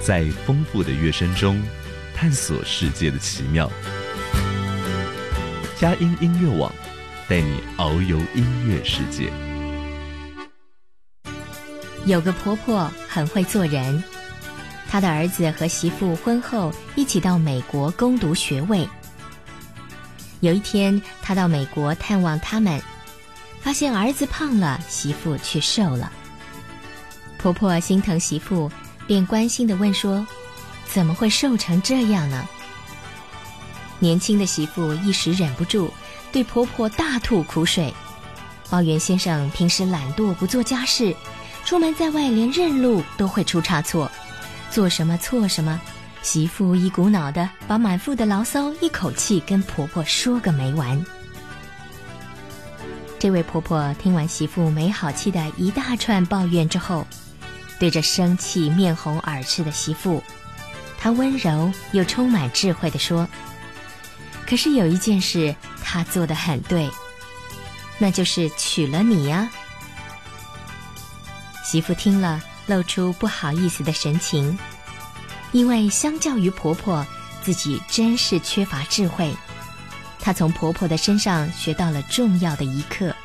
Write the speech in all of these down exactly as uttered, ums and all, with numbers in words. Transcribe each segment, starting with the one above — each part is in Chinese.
在丰富的乐声中探索世界的奇妙。佳音音乐网带你遨游音乐世界。 有个婆婆很会做人，她的儿子和媳妇婚后一起到美国攻读学位。有一天，她到美国探望他们，发现儿子胖了，媳妇却瘦了。婆婆心疼媳妇，便关心地问说：怎么会瘦成这样呢？年轻的媳妇一时忍不住，对婆婆大吐苦水，抱怨先生平时懒惰不做家事，出门在外连认路都会出差错，做什么错什么。媳妇一股脑的把满腹的牢骚一口气跟婆婆说个没完。这位婆婆听完媳妇没好气的一大串抱怨之后，对着生气面红耳赤的媳妇，她温柔又充满智慧地说：可是有一件事她做得很对，那就是娶了你呀。媳妇听了露出不好意思的神情，因为相较于婆婆，自己真是缺乏智慧。她从婆婆的身上学到了重要的一课。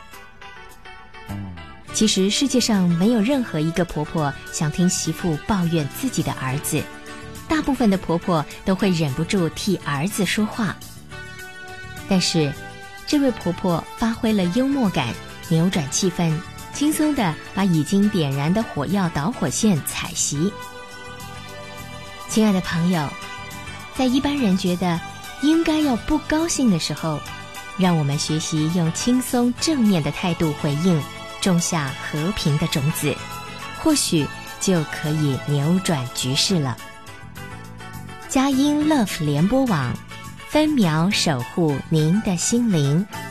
其实世界上没有任何一个婆婆想听媳妇抱怨自己的儿子，大部分的婆婆都会忍不住替儿子说话。但是这位婆婆发挥了幽默感，扭转气氛，轻松地把已经点燃的火药导火线踩熄。亲爱的朋友，在一般人觉得应该要不高兴的时候，让我们学习用轻松正面的态度回应，种下和平的种子，或许就可以扭转局势了。佳音 Love 联播网，分秒守护您的心灵。